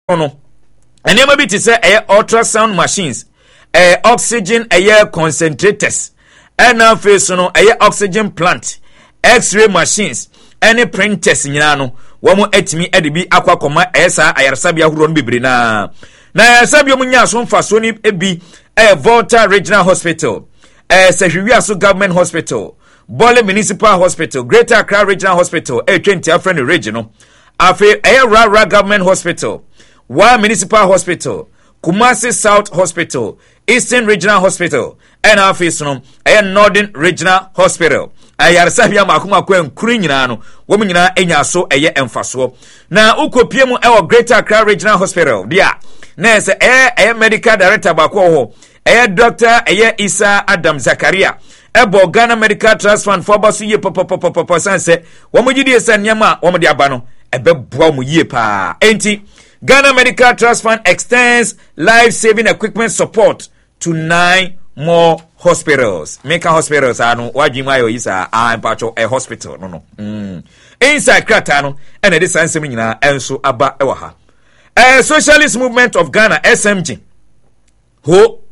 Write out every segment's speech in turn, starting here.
no enema bi te say ultrasound machines oxygen concentrators na face no oxygen plant x-ray machines any printers nyina no womo atimi edibi akwakoma esa ayarsabia huro no bebre na ayarsabia munya so mfaso ni ebi Volta Regional Hospital Sehwiaso Government Hospital Bole Municipal Hospital Greater Accra Regional Hospital 20 African Regional afi Rara Government Hospital Wa Municipal Hospital Kumasi South Hospital Eastern Regional Hospital and office no Northern Regional Hospital ayarsabia makuma kwa nkuru nyina no wo nyina enya so emfaso na ukopie mu Greater Accra Regional Hospital dia na se medical director bako ho Dr. Isa Adam Zakaria Ghana Medical Trust Fund for basu ye pop sanse wo mo gidi esa nyama wo mo de aba no beboa mo ye pa enti Ghana Medical Trust Fund extends life-saving equipment support to 9 more hospitals. Make hospitals anu wajimayo isa mpacho hospital no. Inside Kratano and this answer nyina enso aba ewa ha. Socialist Movement of Ghana SMG. Ho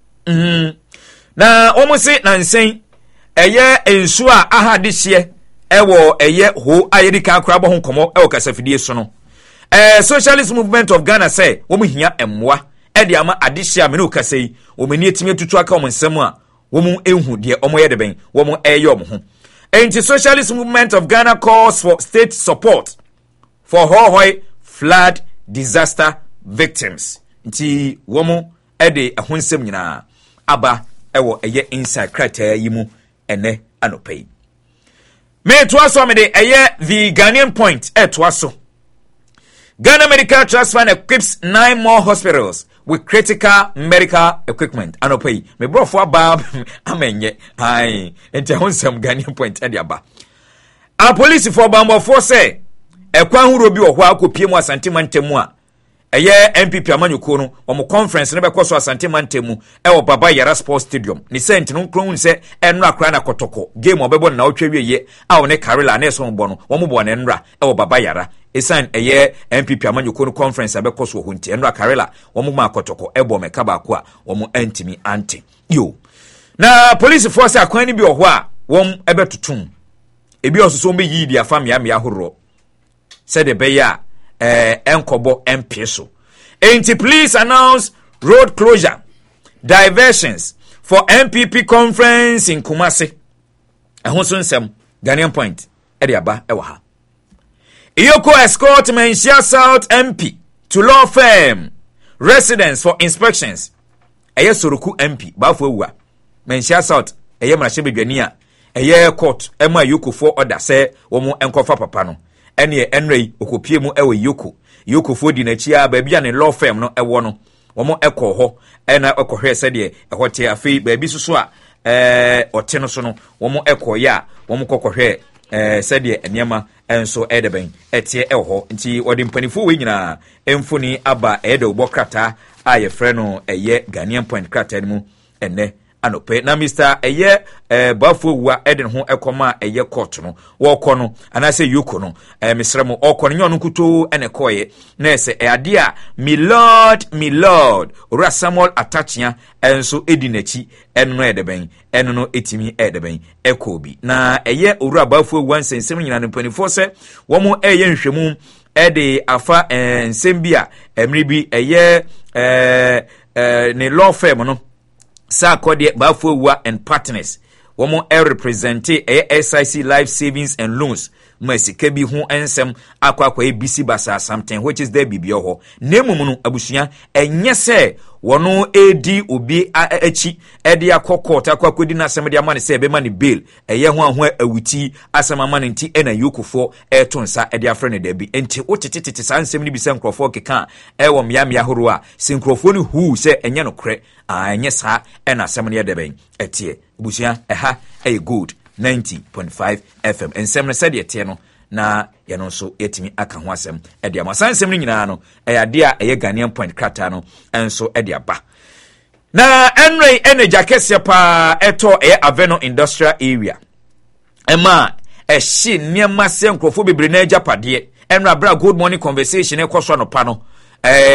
na almost na nsen enso a aha de hye ewo ho ayedi kan krabo ho komo ewo kasafidie so no. Socialist Movement of Ghana say womu hia emwa ede ama adehia me no kasei omani etimi atutu aka omnsem a womu enhu de omoye de ben womu omho enti Socialist Movement of Ghana calls for state support for Hohoy flood disaster victims nti womu ede ehonsem nyina aba ewo inside criteria yimu ene anopai me to aso me de the Ghanaian Point to aso Ghana Medical Trust Fund equips 9 more hospitals with critical medical equipment. Anopai, me bro for bab amenye. Hi, enti honsam Ghanaian Point ade aba. A police for bambo for say ekwan hu robi wo ho akopie mu Asante Mantemu a MPP amanyuko no omo conference ne bekoso Asante Mantemu Baba Yara Sports Stadium. Ni sent no nkron se enra akra na kotoko game obebo na otwa wieye a one Karela na eso mbo no wo mo bo na enra Baba Yara esan MPP amanyuko no conference abekoso ho nti enra Karela wo mo ma kotoko ebo meka ba ko a wo mo antimi ante yo na police force akwan ni bi wo ho a wo ebetutum ebi ososo mbe yi dia famia me ahoro said the beya enkobo empeso enti please announce road closure diversions for MPP conference in Kumasi ehonso nsem Ghanaian Point ede aba ewa ha Iyoko escort Menchia South MP to law firm residence for inspections Soroku MP bafo ewua Menchia South mrahye bedwani a court ema Iyoko for order say womo enkofa papa no ene enrei okopie mu Iyoko for di na chia ba bia ne law firm no ewo no womo ekọ ho ena ekohwe se de ehote afi ba bi susu a ote no so no womo ekọ ya womo kokohwe se de enema enso edeben etie eho nti odi mpanifo we nyina emfoni aba ede obokrata aye frɛ no Ghanaian Point krata ni mu ene anope na Mr. Bafo wa eden ho ekoma court no wo kɔ no anase Iyoko no mesrɛ mo okɔ no nyono kuto ene koye na ese ade a me lord ora Samuel Atachia enso edinachi eno no edeben eno no etimi edeben ekobi na ora Bafo wa nsensem nyina no 24 se wo mo nhwemu ede afa nsembia emribi ne law firm no sa kode Bafo wa and partners womo represent SIC life savings and loans masika bi ho ensem akwa BC basa something which is there bibio ho nemum no abusua enye se wono edi obi achi ede akokota akwa di na asem de amane se be mani bail ho awuti asem amane nti ena Iyokofo etonsa ede afre ne da bi enti otetete sa nsem ni bi se nkrofo keka ewo mia horo a se nkrofo ni hu se enye no kre enye sa ena asem ne de ben etie abusua good 90.5 FM ensem na said yete no na ye no so etimi aka ho asem e dia masansem ni nyina no ade a Ghanaian Point krata no enso e dia ba na enrei energy kese pa eto Aveno Industrial Area ema ehye niam se nkrofo bebre na agapade enra bra good morning conversation e koso no pa no